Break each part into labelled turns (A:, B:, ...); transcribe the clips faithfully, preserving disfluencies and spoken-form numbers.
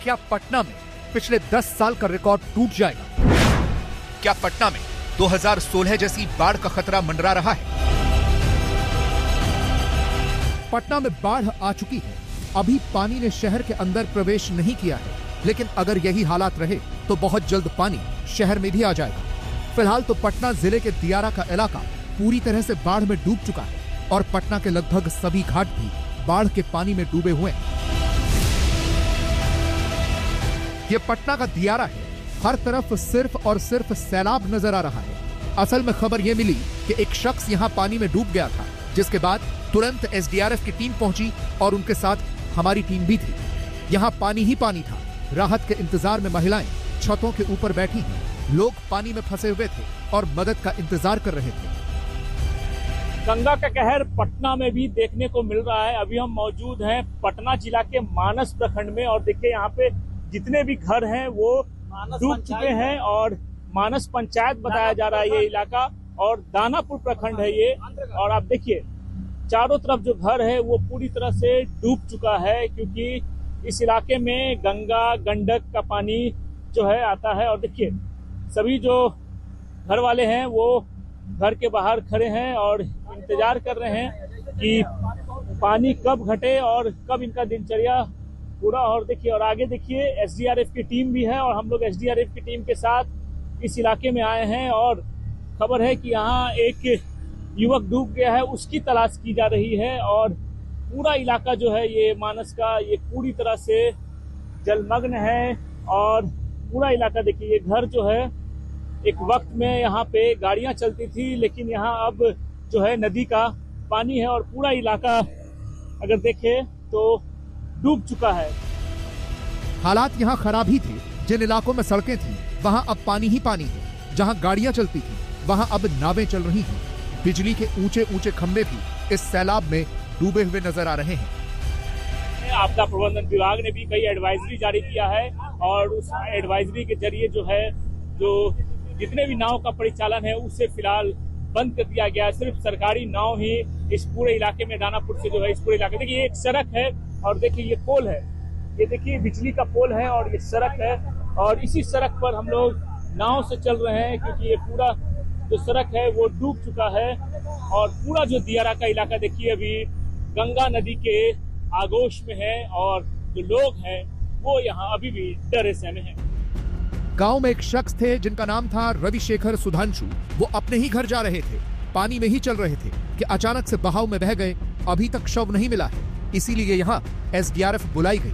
A: क्या पटना में पिछले दस साल का रिकॉर्ड टूट जाएगा? क्या पटना में दो हज़ार सोलह जैसी बाढ़ का खतरा मंडरा रहा है? पटना में बाढ़ आ चुकी है। अभी पानी ने शहर के अंदर प्रवेश नहीं किया है, लेकिन अगर यही हालात रहे तो बहुत जल्द पानी शहर में भी आ जाएगा। फिलहाल तो पटना जिले के दियारा का इलाका पूरी तरह से बाढ़ में डूब चुका है और पटना के लगभग सभी घाट भी बाढ़ के पानी में डूबे हुए हैं। ये पटना का दियारा है। हर तरफ सिर्फ और सिर्फ सैलाब नजर आ रहा है। असल में खबर यह मिली कि एक शख्स यहां पानी में डूब गया था, जिसके बाद तुरंत एस डी आर एफ की टीम पहुंची और उनके साथ हमारी टीम भी थी। यहां पानी ही पानी था। राहत के इंतजार में महिलाएं छतों के ऊपर बैठी हैं। लोग पानी में फंसे हुए थे और मदद का इंतजार कर रहे थे।
B: गंगा का कहर पटना में भी देखने को मिल रहा है। अभी हम मौजूद हैं पटना जिला के मानस प्रखंड में और देखिए यहाँ पे जितने भी घर हैं वो डूब चुके हैं और मानस पंचायत बताया जा रहा है ये इलाका और दानापुर प्रखंड है ये। और आप देखिए चारों तरफ जो घर है वो पूरी तरह से डूब चुका है, क्योंकि इस इलाके में गंगा गंडक का पानी जो है आता है। और देखिए सभी जो घर वाले हैं वो घर के बाहर खड़े हैं और इंतजार कर रहे हैं कि पानी कब घटे और कब इनका दिनचर्या पूरा। और देखिए और आगे देखिए एस डी आर एफ की टीम भी है और हम लोग एस डी आर एफ की टीम के साथ इस इलाके में आए हैं और खबर है कि यहाँ एक युवक डूब गया है, उसकी तलाश की जा रही है। और पूरा इलाका जो है ये मानस का ये पूरी तरह से जलमग्न है और पूरा इलाका देखिए ये घर जो है एक वक्त में यहाँ पे गाड़ियां चलती थी, लेकिन यहाँ अब जो है नदी का पानी है और पूरा इलाका अगर देखें तो डूब चुका है।
A: हालात यहाँ खराब ही थे। जिन इलाकों में सड़कें थी वहाँ अब पानी ही पानी है। जहाँ गाड़ियां चलती थी वहाँ अब नावें चल रही हैं। बिजली के ऊंचे ऊंचे खंभे भी इस सैलाब में डूबे हुए नजर आ रहे हैं।
B: आपदा प्रबंधन विभाग ने भी कई एडवाइजरी जारी किया है और उस एडवाइजरी के जरिए जो है जो जितने भी नाव का परिचालन है उससे फिलहाल बंद कर दिया गया है। सिर्फ सरकारी नाव ही इस पूरे इलाके में दानापुर से जो है इस पूरे इलाके देखिए एक सड़क है और देखिए ये पोल है, ये देखिए बिजली का पोल है और ये सड़क है और इसी सड़क पर हम लोग नाव से चल रहे हैं, क्योंकि ये पूरा जो सड़क है वो डूब चुका है। और पूरा जो दियारा का इलाका देखिए अभी गंगा नदी के आगोश में है और जो लोग हैं वो यहाँ अभी भी डरे सहमे हैं।
A: गांव में एक शख्स थे जिनका नाम था रविशेखर सुधांशु। वो अपने ही घर जा रहे थे, पानी में ही चल रहे थे कि अचानक से बहाव में बह गए। अभी तक शव नहीं मिला है, इसीलिए यहाँ एस डी आर एफ बुलाई गई।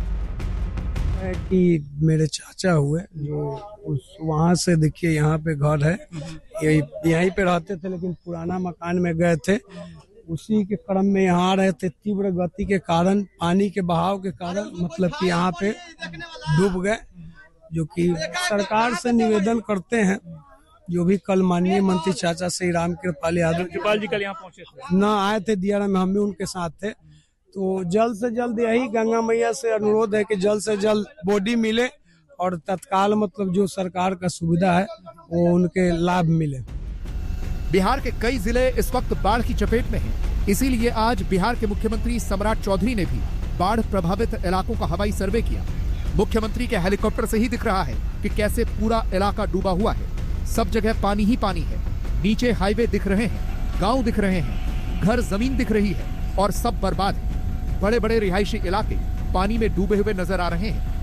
C: कि मेरे चाचा हुए जो उस वहाँ से देखिए यहाँ पे घर है, यही यहीं पे रहते थे लेकिन पुराना मकान में गए थे। उसी के क्रम में यहाँ आ रहे थे। तीव्र गति के कारण पानी के बहाव के कारण मतलब कि यहाँ पे डूब गए, जो कि सरकार से निवेदन करते हैं। जो भी कल माननीय मंत्री चाचा श्री राम कृपाल यादव
B: कृपाल जी कल यहाँ पहुंचे थे,
C: न आए थे दियारा में, हम भी उनके साथ थे। तो जल्द से जल्द यही गंगा मैया से अनुरोध है कि जल्द से जल्द बॉडी मिले और तत्काल मतलब जो सरकार का सुविधा है वो उनके लाभ मिले।
A: बिहार के कई जिले इस वक्त बाढ़ की चपेट में हैं। इसीलिए आज बिहार के मुख्यमंत्री सम्राट चौधरी ने भी बाढ़ प्रभावित इलाकों का हवाई सर्वे किया। मुख्यमंत्री के हेलीकॉप्टर से ही दिख रहा है कि कैसे पूरा इलाका डूबा हुआ है। सब जगह पानी ही पानी है। नीचे हाईवे दिख रहे हैं, गांव दिख रहे हैं, घर जमीन दिख रही है और सब बर्बाद है। बड़े बड़े रिहायशी इलाके पानी में डूबे हुए नजर आ रहे हैं।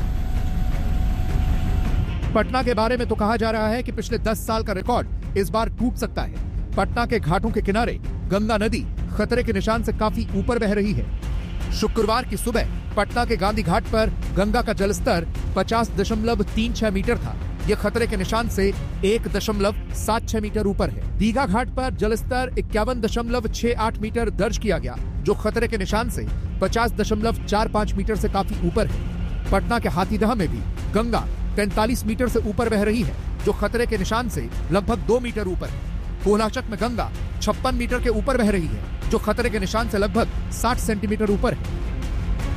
A: पटना के बारे में तो कहा जा रहा है कि पिछले दस साल का रिकॉर्ड इस बार टूट सकता है। पटना के घाटों के किनारे गंगा नदी खतरे के निशान से काफी ऊपर बह रही है। शुक्रवार की सुबह पटना के गांधी घाट पर गंगा का जलस्तर पचास दशमलव तीन छह मीटर था। यह खतरे के निशान से एक दशमलव सात छह मीटर ऊपर है। दीघा घाट पर जलस्तर इक्यावन दशमलव छह आठ मीटर दर्ज किया गया, जो खतरे के निशान से पचास दशमलव चार पाँच मीटर से काफी ऊपर है। पटना के हाथीदह में भी गंगा तैंतालीस मीटर से ऊपर बह रही है, जो खतरे के निशान से लगभग दो मीटर ऊपर है। कोलाचक में गंगा छप्पन मीटर के ऊपर बह रही है, जो खतरे के निशान से लगभग साठ सेंटीमीटर ऊपर है।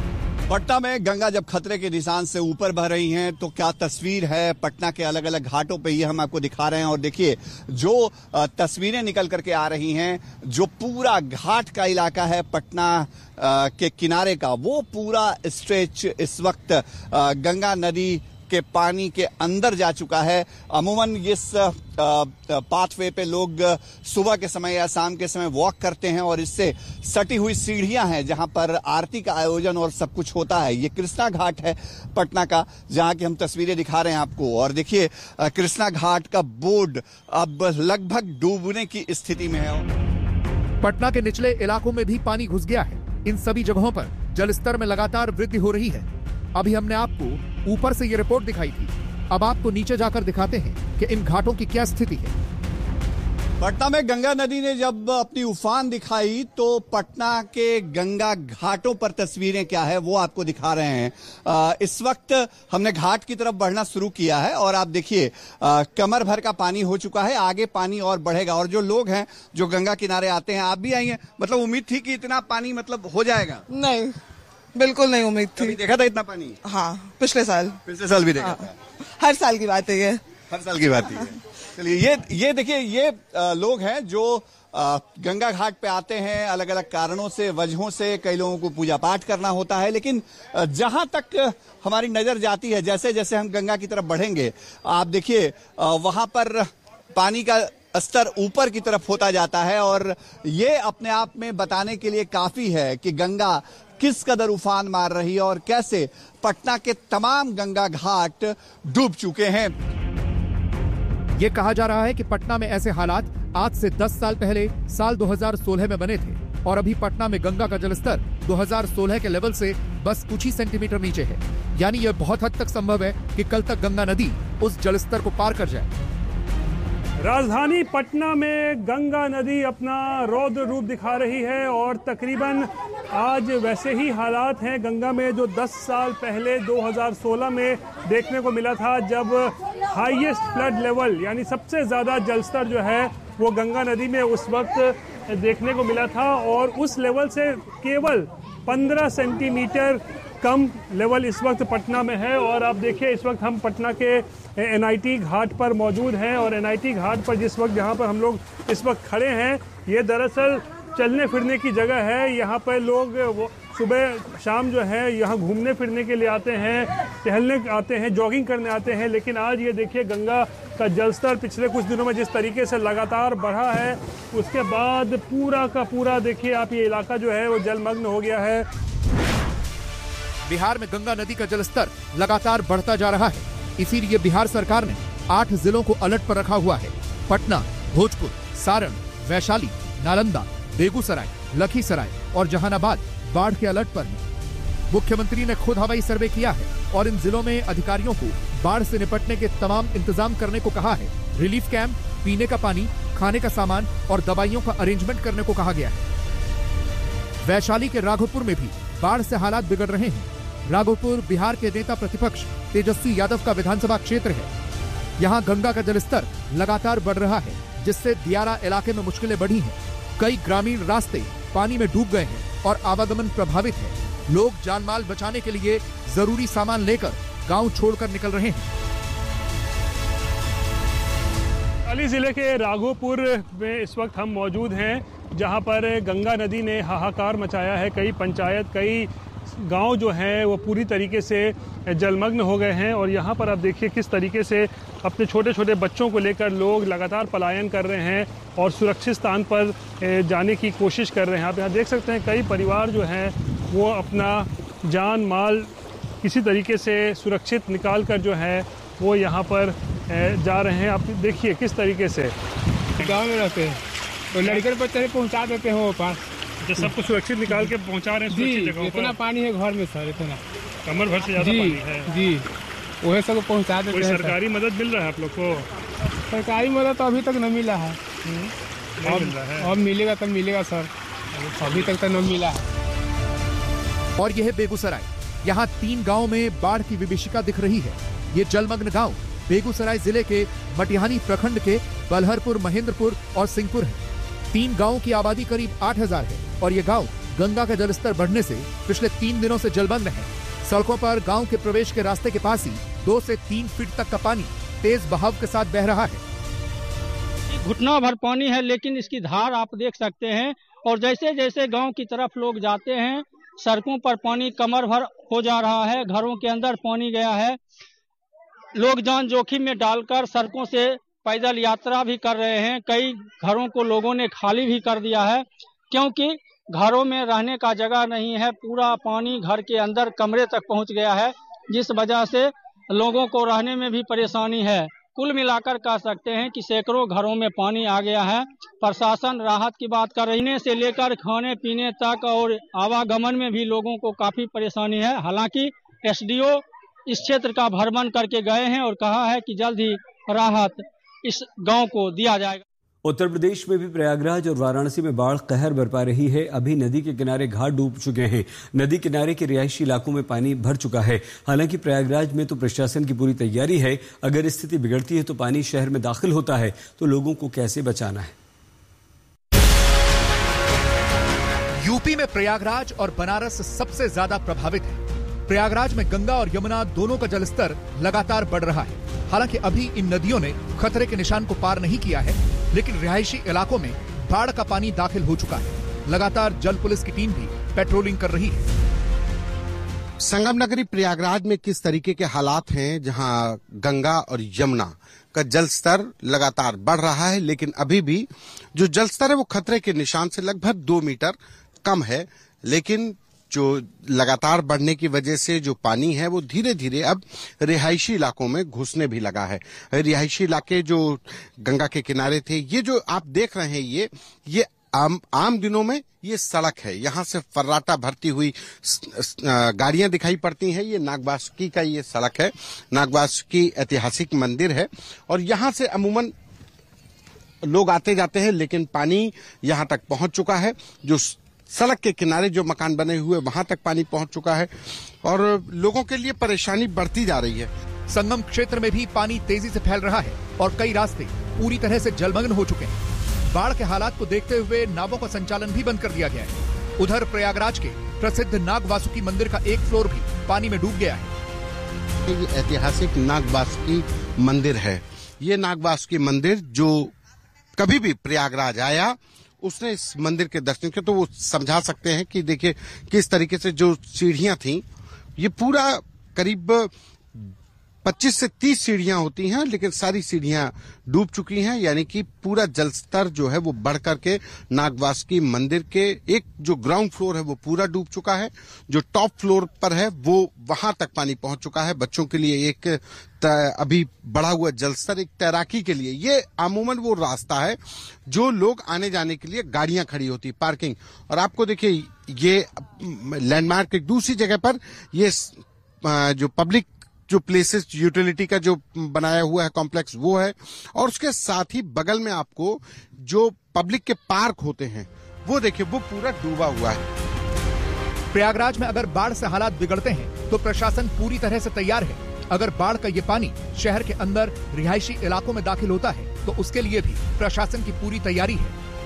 D: पटना में गंगा जब खतरे के निशान से ऊपर बह रही हैं तो क्या तस्वीर है पटना के अलग अलग घाटों पे, ये हम आपको दिखा रहे हैं। और देखिए जो तस्वीरें निकल करके आ रही हैं, जो पूरा घाट का इलाका है पटना के किनारे का, वो पूरा स्ट्रेच इस वक्त गंगा नदी के पानी के अंदर जा चुका है। अमूमन इस पाथवे पे लोग सुबह के समय या शाम के समय वॉक करते हैं और इससे सटी हुई सीढ़ियां हैं जहां पर आरती का आयोजन और सब कुछ होता है। ये कृष्णा घाट है पटना का, जहां की हम तस्वीरें दिखा रहे हैं आपको। और देखिए कृष्णा घाट का बोर्ड अब लगभग डूबने की स्थिति में है।
A: पटना के निचले इलाकों में भी पानी घुस गया है। इन सभी जगहों पर जलस्तर में लगातार वृद्धि हो रही है। अभी हमने आपको ऊपर से ये रिपोर्ट दिखाई थी, अब आपको नीचे जाकर दिखाते हैं कि इन घाटों की क्या स्थिति है।
D: पटना में गंगा नदी ने जब अपनी उफान दिखाई तो पटना के गंगा घाटों पर तस्वीरें क्या है वो आपको दिखा रहे हैं। आ, इस वक्त हमने घाट की तरफ बढ़ना शुरू किया है और आप देखिए कमर भर का पानी हो चुका है, आगे पानी और बढ़ेगा। और जो लोग हैं जो गंगा किनारे आते हैं, आप भी आई हैं, मतलब उम्मीद थी कि इतना पानी मतलब हो जाएगा?
E: नहीं, बिल्कुल नहीं उम्मीद थी।
D: कभी देखा था इतना पानी?
E: हाँ, पिछले साल
D: पिछले साल भी देखा
E: हाँ,
D: था।
E: हर साल की बात है ये,
D: हर साल की बात है। चलिए ये ये देखिए ये आ, लोग हैं जो आ, गंगा घाट पे आते हैं अलग अलग कारणों से, वजहों से। कई लोगों को पूजा पाठ करना होता है, लेकिन जहां तक हमारी नजर जाती है, जैसे जैसे हम गंगा की तरफ बढ़ेंगे, आप देखिए वहां पर पानी का स्तर ऊपर की तरफ होता जाता है। और ये अपने आप में बताने के लिए काफी है कि गंगा किस कदर उफान मार रही है और कैसे पटना के तमाम गंगा घाट डूब चुके हैं।
A: ये कहा जा रहा है कि पटना में ऐसे हालात आज से दस साल पहले साल दो हज़ार सोलह में बने थे और अभी पटना में गंगा का जलस्तर दो हज़ार सोलह के लेवल से बस कुछ ही सेंटीमीटर नीचे है। यानी यह बहुत हद तक संभव है कि कल तक गंगा नदी उस जलस्तर को पार कर जाए।
B: राजधानी पटना में गंगा नदी अपना रौद्र रूप दिखा रही है और तकरीबन आज वैसे ही हालात हैं गंगा में जो दस साल पहले दो हज़ार सोलह में देखने को मिला था, जब हाईएस्ट फ्लड लेवल यानी सबसे ज़्यादा जलस्तर जो है वो गंगा नदी में उस वक्त देखने को मिला था। और उस लेवल से केवल पंद्रह सेंटीमीटर कम लेवल इस वक्त पटना में है। और आप देखिए इस वक्त हम पटना के एनआईटी घाट पर मौजूद हैं और एनआईटी घाट पर जिस वक्त जहाँ पर हम लोग इस वक्त खड़े हैं, ये दरअसल चलने फिरने की जगह है। यहाँ पर लोग वो सुबह शाम जो है यहाँ घूमने फिरने के लिए आते हैं, टहलने आते हैं, जॉगिंग करने आते हैं। लेकिन आज ये देखिए गंगा का जलस्तर पिछले कुछ दिनों में जिस तरीके से लगातार बढ़ा है, उसके बाद पूरा का पूरा देखिए आप ये इलाका जो है वो जलमग्न हो गया है।
A: बिहार में गंगा नदी का जलस्तर लगातार बढ़ता जा रहा है, इसीलिए बिहार सरकार ने आठ जिलों को अलर्ट पर रखा हुआ है। पटना, भोजपुर, सारण, वैशाली, नालंदा, बेगूसराय, लखीसराय और जहानाबाद बाढ़ के अलर्ट पर है। मुख्यमंत्री ने खुद हवाई सर्वे किया है और इन जिलों में अधिकारियों को बाढ़ से निपटने के तमाम इंतजाम करने को कहा है। रिलीफ कैंप, पीने का पानी, खाने का सामान और दवाइयों का अरेंजमेंट करने को कहा गया है। वैशाली के राघोपुर में भी बाढ़ से हालात बिगड़ रहे हैं। राघोपुर बिहार के नेता प्रतिपक्ष तेजस्वी यादव का विधानसभा क्षेत्र है। यहाँ गंगा का जलस्तर लगातार बढ़ रहा है, जिससे दियारा इलाके में मुश्किलें बढ़ी हैं। कई ग्रामीण रास्ते पानी में डूब गए हैं और आवागमन प्रभावित है। लोग जानमाल बचाने के लिए जरूरी सामान लेकर गांव छोड़कर निकल रहे हैं।
B: वैशाली जिले के राघोपुर में इस वक्त हम मौजूद हैं, जहां पर गंगा नदी ने हाहाकार मचाया है। कई पंचायत, कई गांव जो हैं वो पूरी तरीके से जलमग्न हो गए हैं। और यहाँ पर आप देखिए किस तरीके से अपने छोटे छोटे बच्चों को लेकर लोग लगातार पलायन कर रहे हैं और सुरक्षित स्थान पर जाने की कोशिश कर रहे हैं। आप यहाँ देख सकते हैं कई परिवार जो हैं वो अपना जान माल किसी तरीके से सुरक्षित निकाल कर जो है वो यहाँ पर जा रहे हैं। आप देखिए किस तरीके से
F: गाँव में रहते हैं तो लड़के बच्चे पहुँचा देते हैं वो पास,
B: जो सबको सुरक्षित निकाल के पहुंचा रहे हैं सुरक्षित जगहों पर।
F: इतना पानी है घर में सर, इतना
B: कमर भर से ज्यादा
F: जी,
B: पानी है
F: जी वही सब पहुंचा देते हैं।
B: सरकारी मदद मिल रहा है आप लोग को?
F: सरकारी मदद तो अभी तक नहीं मिला है।
B: नहीं मिल रहा है।
F: अब मिलेगा तब मिलेगा सर, अभी तक तो नहीं मिला है।
A: और यह है बेगूसराय। यहाँ तीन गाँव में बाढ़ की विभीषिका दिख रही है। ये जलमग्न गाँव बेगूसराय जिले के मटिहानी प्रखंड के बलहरपुर, महेंद्रपुर और सिंहपुर है। तीन गांवों की आबादी करीब आठ हजार है और ये गांव गंगा का जलस्तर बढ़ने से पिछले तीन दिनों से जलमग्न है। सड़कों पर गांव के प्रवेश के रास्ते के पास ही दो से तीन फीट तक का पानी तेज बहाव के साथ बह रहा है।
G: घुटना भर पानी है, लेकिन इसकी धार आप देख सकते हैं। और जैसे जैसे गांव की तरफ लोग जाते हैं, सड़कों पर पानी कमर भर हो जा रहा है, घरों के अंदर पानी गया है। लोग जान जोखिम में डालकर सड़कों से पैदल यात्रा भी कर रहे हैं। कई घरों को लोगों ने खाली भी कर दिया है, क्योंकि घरों में रहने का जगह नहीं है। पूरा पानी घर के अंदर कमरे तक पहुंच गया है, जिस वजह से लोगों को रहने में भी परेशानी है। कुल मिलाकर कह सकते हैं कि सैकड़ों घरों में पानी आ गया है। प्रशासन राहत की बात कर रहने से लेकर खाने पीने तक और आवागमन में भी लोगों को काफी परेशानी है। हालांकि एसडीओ इस क्षेत्र का भ्रमण करके गए हैं और कहा है कि जल्द ही राहत इस गांव को दिया जाएगा।
H: उत्तर प्रदेश में भी प्रयागराज और वाराणसी में बाढ़ कहर बरपा रही है। अभी नदी के किनारे घाट डूब चुके हैं। नदी किनारे के रिहायशी इलाकों में पानी भर चुका है। हालांकि प्रयागराज में तो प्रशासन की पूरी तैयारी है। अगर स्थिति बिगड़ती है तो पानी शहर में दाखिल होता है तो लोगों को कैसे बचाना है।
A: यूपी में प्रयागराज और बनारस सबसे ज्यादा प्रभावित है। प्रयागराज में गंगा और यमुना दोनों का जलस्तर लगातार बढ़ रहा है। हालांकि अभी इन नदियों ने खतरे के निशान को पार नहीं किया है, लेकिन रिहायशी इलाकों में बाढ़ का पानी दाखिल हो चुका है। लगातार जल पुलिस की टीम भी पेट्रोलिंग कर रही है।
I: संगम नगरी प्रयागराज में किस तरीके के हालात हैं, जहां गंगा और यमुना का जल स्तर लगातार बढ़ रहा है, लेकिन अभी भी जो जल स्तर है वो खतरे के निशान से लगभग दो मीटर कम है। लेकिन जो लगातार बढ़ने की वजह से जो पानी है वो धीरे धीरे अब रिहायशी इलाकों में घुसने भी लगा है। रिहायशी इलाके जो गंगा के किनारे थे, ये जो आप देख रहे हैं, ये ये आम आम दिनों में ये सड़क है। यहाँ से फर्राटा भरती हुई गाड़ियां दिखाई पड़ती हैं। ये नागवासुकी का ये सड़क है। नागवासुकी ऐतिहासिक मंदिर है और यहाँ से अमूमन लोग आते जाते हैं, लेकिन पानी यहाँ तक पहुंच चुका है। जो सड़क के किनारे जो मकान बने हुए वहां तक पानी पहुंच चुका है और लोगों के लिए परेशानी बढ़ती जा रही है।
A: संगम क्षेत्र में भी पानी तेजी से फैल रहा है और कई रास्ते पूरी तरह से जलमग्न हो चुके हैं। बाढ़ के हालात को देखते हुए नावों का संचालन भी बंद कर दिया गया है। उधर प्रयागराज के प्रसिद्ध नागवासुकी मंदिर का एक फ्लोर भी पानी में डूब गया है।
I: ये ऐतिहासिक नागवासुकी मंदिर है। ये नागवासुकी मंदिर जो कभी भी प्रयागराज आया उसने इस मंदिर के दर्शन किए तो वो समझा सकते हैं कि देखिए किस तरीके से जो सीढ़ियां थी, ये पूरा करीब पच्चीस से तीस सीढ़ियां होती हैं, लेकिन सारी सीढ़ियां डूब चुकी हैं। यानी कि पूरा जल स्तर जो है वो बढ़ करके नागवासुकी मंदिर के एक जो ग्राउंड फ्लोर है वो पूरा डूब चुका है। जो टॉप फ्लोर पर है वो वहां तक पानी पहुंच चुका है। बच्चों के लिए एक अभी बढ़ा हुआ जल स्तर एक तैराकी के लिए, ये अमूमन वो रास्ता है जो लोग आने जाने के लिए गाड़ियां खड़ी होती, पार्किंग। और आपको देखिए ये लैंडमार्क एक दूसरी जगह पर ये जो पब्लिक जो प्लेसेस यूटिलिटी का जो बनाया हुआ है कॉम्प्लेक्स वो है, और उसके साथ ही बगल में आपको जो पब्लिक के पार्क होते हैं वो देखिए वो पूरा डूबा हुआ है।
A: प्रयागराज में अगर बाढ़ से हालात बिगड़ते हैं तो प्रशासन पूरी तरह से तैयार है। अगर बाढ़ का ये पानी शहर के अंदर रिहायशी इलाकों में दाखिल होता है तो उसके लिए भी प्रशासन की पूरी तैयारी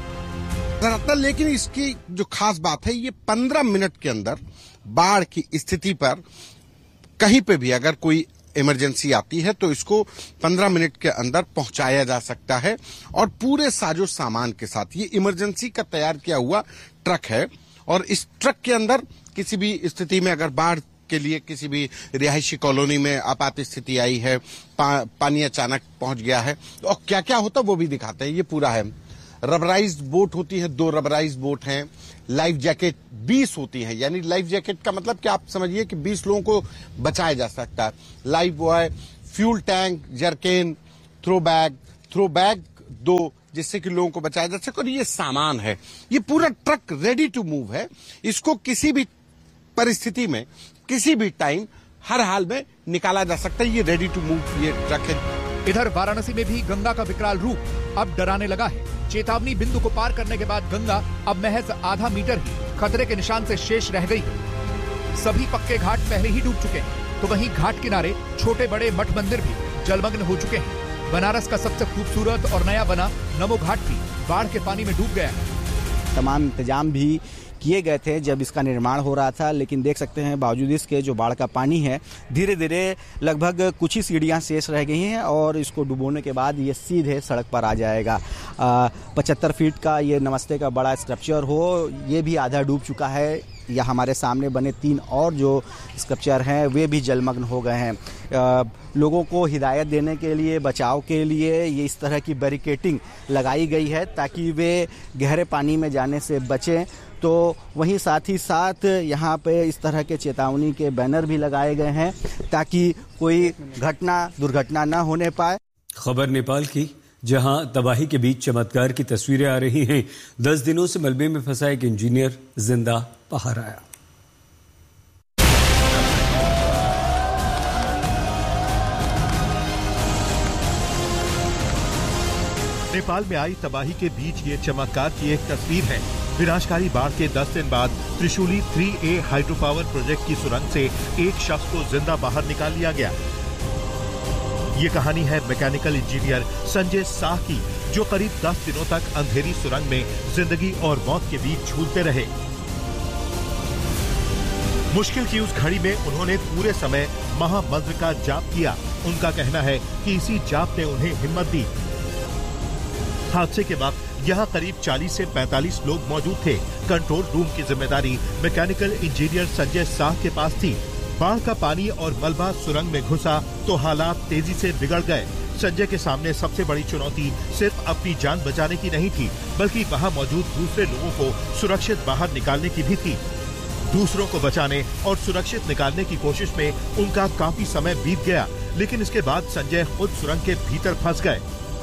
A: है।
I: लेकिन इसकी जो खास बात है, ये पंद्रह मिनट के अंदर बाढ़ की स्थिति पर कहीं पे भी अगर कोई इमरजेंसी आती है तो इसको पंद्रह मिनट के अंदर पहुंचाया जा सकता है और पूरे साजो सामान के साथ। ये इमरजेंसी का तैयार किया हुआ ट्रक है और इस ट्रक के अंदर किसी भी स्थिति में अगर बाढ़ के लिए किसी भी रिहायशी कॉलोनी में आपात स्थिति आई है, पा, पानी अचानक पहुंच गया है, और क्या क्या होता वो भी दिखाते हैं। ये पूरा है। रबराइज्ड बोट होती है, दो रबराइज्ड बोट हैं। लाइफ जैकेट बीस होती हैं, यानी लाइफ जैकेट का मतलब कि आप समझिए कि बीस लोगों को बचाया जा सकता है। Life boy, fuel tank, जरकेन, throw bag, throw bag दो, जिससे कि लोगों को बचाया जा सके। और ये सामान है, ये पूरा ट्रक रेडी टू मूव है। इसको किसी भी परिस्थिति में, किसी भी टाइम, हर हाल में निकाला जा सकता है। ये रेडी टू मूव ये ट्रक है।
A: इधर वाराणसी में भी गंगा का विकराल रूप अब डराने लगा है। चेतावनी बिंदु को पार करने के बाद गंगा अब महज आधा मीटर ही खतरे के निशान से शेष रह गई है। सभी पक्के घाट पहले ही डूब चुके हैं, तो वहीं घाट किनारे छोटे बड़े मठ मंदिर भी जलमग्न हो चुके हैं। बनारस का सबसे खूबसूरत और नया बना नमो घाट भी बाढ़ के पानी में डूब गया है।
J: तमाम इंतजाम भी किए गए थे जब इसका निर्माण हो रहा था, लेकिन देख सकते हैं बावजूद इसके जो बाढ़ का पानी है धीरे धीरे लगभग कुछ ही सीढ़ियाँ शेष रह गई हैं और इसको डुबोने के बाद ये सीधे सड़क पर आ जाएगा। पचहत्तर फीट का ये नमस्ते का बड़ा स्ट्रक्चर हो, ये भी आधा डूब चुका है। या हमारे सामने बने तीन और जो स्ट्रक्चर हैं वे भी जलमग्न हो गए हैं। आ, लोगों को हिदायत देने के लिए, बचाव के लिए ये इस तरह की बैरिकेडिंग लगाई गई है ताकि वे गहरे पानी में जाने से बचें। तो वहीं साथ ही साथ यहाँ पे इस तरह के चेतावनी के बैनर भी लगाए गए हैं ताकि कोई घटना दुर्घटना न होने पाए।
H: खबर नेपाल की, जहां तबाही के बीच चमत्कार की तस्वीरें आ रही हैं। दस दिनों से मलबे में फंसा एक इंजीनियर जिंदा बाहर आया।
K: नेपाल में आई तबाही के बीच ये चमत्कार की एक तस्वीर है। विनाशकारी बाढ़ के दस दिन बाद त्रिशूली थ्री ए हाइड्रो पावर प्रोजेक्ट की सुरंग से एक शख्स को जिंदा बाहर निकाल लिया गया। ये कहानी है मैकेनिकल इंजीनियर संजय शाह की, जो करीब दस दिनों तक अंधेरी सुरंग में जिंदगी और मौत के बीच झूलते रहे। मुश्किल की उस घड़ी में उन्होंने पूरे समय महामंत्र का जाप किया। उनका कहना है कि इसी जाप ने उन्हें हिम्मत दी। हादसे के वक्त यहाँ करीब चालीस से पैंतालीस लोग मौजूद थे। कंट्रोल रूम की जिम्मेदारी मैकेनिकल इंजीनियर संजय शाह के पास थी। बाढ़ का पानी और मलबा सुरंग में घुसा तो हालात तेजी से बिगड़ गए। संजय के सामने सबसे बड़ी चुनौती सिर्फ अपनी जान बचाने की नहीं थी, बल्कि वहां मौजूद दूसरे लोगों को सुरक्षित बाहर निकालने की भी थी। दूसरों को बचाने और सुरक्षित निकालने की कोशिश में उनका काफी समय बीत गया, लेकिन इसके बाद संजय खुद सुरंग के भीतर फंस गए।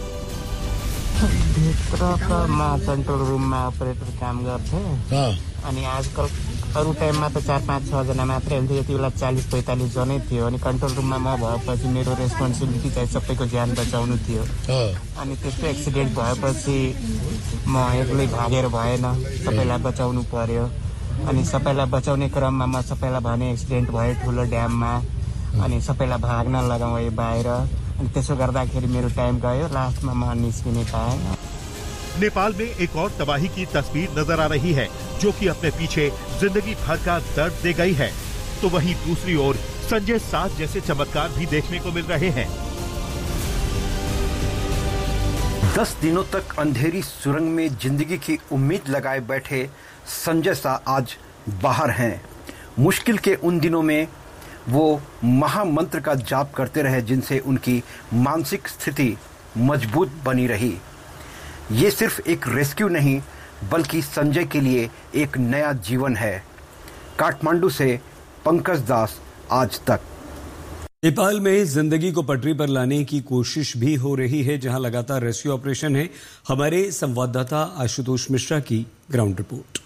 L: कंट्रोल रूम में ऑपरेटर काम करते अनि आजकल अरू टाइममा त चार पाँच छ जना मात्रै हुन्थ्यो, यति बेला चालीस पैंतालीस जनै थियो। अनि कन्ट्रोल रूममा म भएपछि मेरो रेस्पोन्सिबिलिटी चाहिँ सबैको ज्यान बचाउनु थियो। अनि त्यस्तो एक्सिडेन्ट भएपछि म एक्लै भागेर भएन, सबैलाई बचाउनु पर्यो। अनि सबैलाई बचाउने क्रममा म सबैलाई भने एक्सिडेन्ट भयो ठुलो ड्याममा, अनि सबैलाई भाग्न लगाएँ बाहिर। अनि त्यसो गर्दाखेरि मेरो टाइम गयो, लास्टमा म निस्किनै पाएँ।
K: नेपाल में एक और तबाही की तस्वीर नजर आ रही है, जो कि अपने पीछे जिंदगी भर का दर्द दे गई है। तो वहीं दूसरी ओर संजय शाह जैसे चमत्कार भी देखने को मिल रहे हैं।
M: दस दिनों तक अंधेरी सुरंग में जिंदगी की उम्मीद लगाए बैठे संजय शाह आज बाहर हैं। मुश्किल के उन दिनों में वो महामंत्र का जाप करते रहे, जिनसे उनकी मानसिक स्थिति मजबूत बनी रही। ये सिर्फ एक रेस्क्यू नहीं, बल्कि संजय के लिए एक नया जीवन है। काठमांडू से पंकज दास, आज तक।
H: नेपाल में जिंदगी को पटरी पर लाने की कोशिश भी हो रही है, जहां लगातार रेस्क्यू ऑपरेशन है। हमारे संवाददाता आशुतोष मिश्रा की ग्राउंड रिपोर्ट।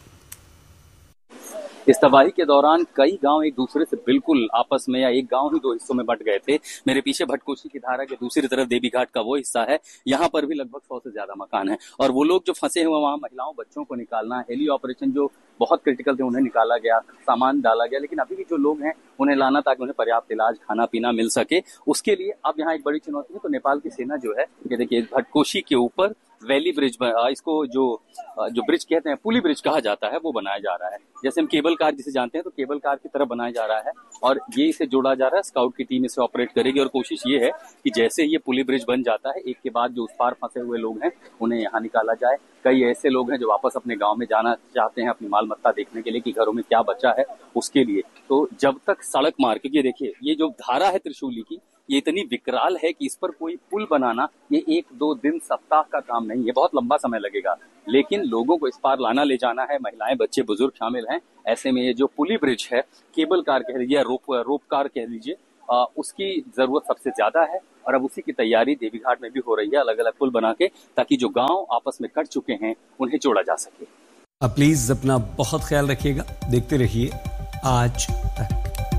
N: इस तबाही के दौरान कई गांव एक दूसरे से बिल्कुल आपस में, या एक गांव ही दो हिस्सों में बंट गए थे। मेरे पीछे भटकोशी की धारा के दूसरी तरफ देवी घाट का वो हिस्सा है, यहाँ पर भी लगभग सौ से ज्यादा मकान है। और वो लोग जो फंसे हुए वहाँ महिलाओं बच्चों को निकालना, हेली ऑपरेशन जो बहुत क्रिटिकल थे उन्हें निकाला गया, सामान डाला गया, लेकिन अभी भी जो लोग हैं उन्हें लाना ताकि उन्हें पर्याप्त इलाज, खाना पीना मिल सके, उसके लिए अब यहाँ एक बड़ी चुनौती है। तो नेपाल की सेना जो है, ये देखिए भटकोशी के ऊपर वैली ब्रिज, इसको जो जो ब्रिज कहते हैं, पुली ब्रिज कहा जाता है, वो बनाया जा रहा है। जैसे हम केबल कार जिसे जानते हैं, तो केबल कार की तरह बनाया जा रहा है और ये इसे जोड़ा जा रहा है। स्काउट की टीम इसे ऑपरेट करेगी और कोशिश ये है कि जैसे ये पुली ब्रिज बन जाता है, एक के बाद जो उस पार फंसे हुए लोग हैं उन्हें यहाँ निकाला जाए। कई ऐसे लोग हैं जो वापस अपने गाँव में जाना चाहते हैं, अपनी माल मत्ता देखने के लिए कि घरों में क्या बचा है उसके लिए। तो जब तक सड़क मार्ग, क्योंकि देखिए ये जो धारा है त्रिशूली की, ये इतनी विकराल है कि इस पर कोई पुल बनाना ये एक दो दिन सप्ताह का काम नहीं है, बहुत लंबा समय लगेगा। लेकिन लोगों को इस पार लाना ले जाना है, महिलाएं बच्चे बुजुर्ग शामिल हैं। ऐसे में ये जो पुली ब्रिज है, केबल कार कह लीजिए, रोप रोप कार कह लीजिए, उसकी जरूरत सबसे ज्यादा है। और अब उसी की तैयारी देवी घाट में भी हो रही है, अलग अलग पुल बना के, ताकि जो गाँव आपस में कट चुके हैं उन्हें जोड़ा जा सके।
H: अब प्लीज अपना बहुत ख्याल रखिएगा। देखते रहिए आज